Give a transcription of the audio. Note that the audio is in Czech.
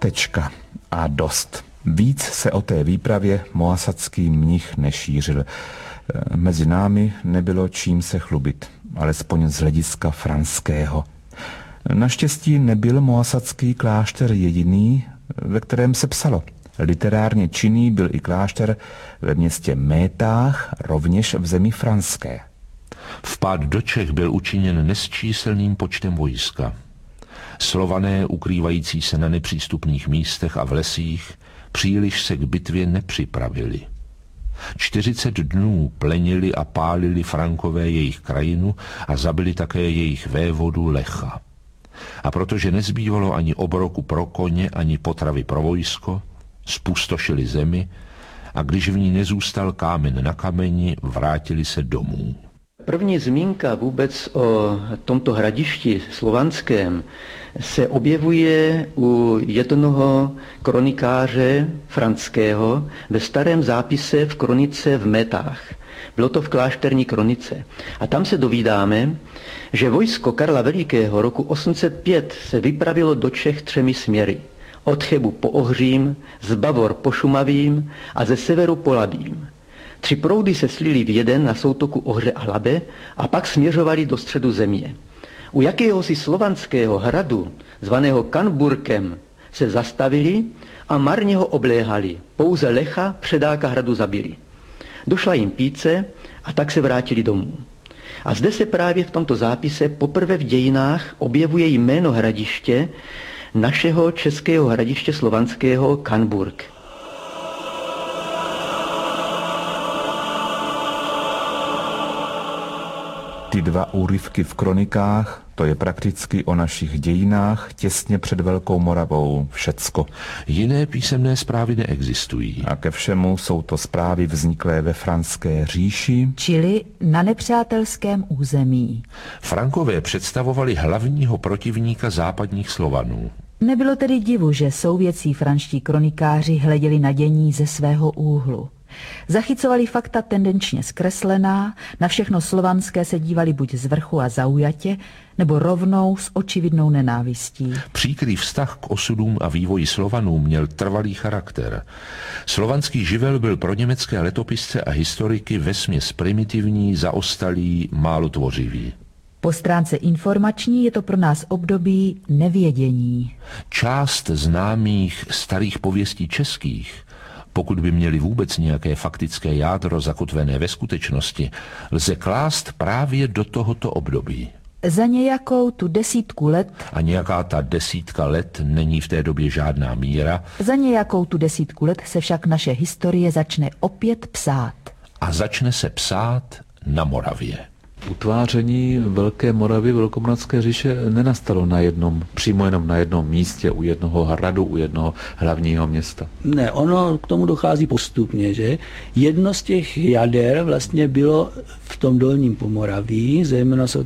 tečka a dost. Víc se o té výpravě moasatský mnich nešířil. Mezi námi nebylo čím se chlubit, alespoň z hlediska franského. Naštěstí nebyl moasatský klášter jediný, ve kterém se psalo. Literárně činný byl i klášter ve městě Métách, rovněž v zemi franské. Vpád do Čech byl učiněn nesčíselným počtem vojska. Slované, ukrývající se na nepřístupných místech a v lesích, příliš se k bitvě nepřipravili. 40 dnů plenili a pálili Frankové jejich krajinu a zabili také jejich vévodu Lecha. A protože nezbývalo ani obroku pro koně, ani potravy pro vojsko, spustošili zemi a když v ní nezůstal kámen na kameni, vrátili se domů. První zmínka vůbec o tomto hradišti slovanském se objevuje u jednoho kronikáře franského ve starém zápise v kronice v Métách. Bylo to v klášterní kronice. A tam se dovídáme, že vojsko Karla Velikého roku 805 se vypravilo do Čech 3 směry. Od Chebu po Ohřím, z Bavor po Šumavým a ze severu po Labím. 3 proudy se slily v jeden na soutoku Ohře a Labe a pak směřovali do středu země. U jakéhosi slovanského hradu, zvaného Kanburkem, se zastavili a marně ho obléhali. Pouze Lecha, předáka hradu, zabili. Došla jim píce a tak se vrátili domů. A zde se právě v tomto zápise poprvé v dějinách objevuje jméno hradiště, našeho českého hradiště slovanského Kanburk. Ty 2 úryvky v kronikách, to je prakticky o našich dějinách těsně před Velkou Moravou všecko. Jiné písemné zprávy neexistují. A ke všemu jsou to zprávy vzniklé ve franské říši, čili na nepřátelském území. Frankové představovali hlavního protivníka západních Slovanů. Nebylo tedy divu, že souvětcí franští kronikáři hleděli na dění ze svého úhlu. Zachycovali fakta tendenčně zkreslená, na všechno slovanské se dívali buď z vrchu a zaujatě, nebo rovnou s očividnou nenávistí. Příkrý vztah k osudům a vývoji Slovanů měl trvalý charakter. Slovanský živel byl pro německé letopisce a historiky vesměs primitivní, zaostalý, málo tvořivý. Po stránce informační je to pro nás období nevědění. Část známých starých pověstí českých, pokud by měli vůbec nějaké faktické jádro zakotvené ve skutečnosti, lze klást právě do tohoto období. Za nějakou tu 10 let, a nějaká ta 10 let není v té době žádná míra, za nějakou tu 10 let se však naše historie začne opět psát. A začne se psát na Moravě. Utváření Velké Moravy, Velkomoravské říše nenastalo přímo jenom na jednom místě, u jednoho hradu, u jednoho hlavního města. Ne, ono k tomu dochází postupně, že? Jedno z těch jader vlastně bylo v tom Dolním Pomoraví, zejména se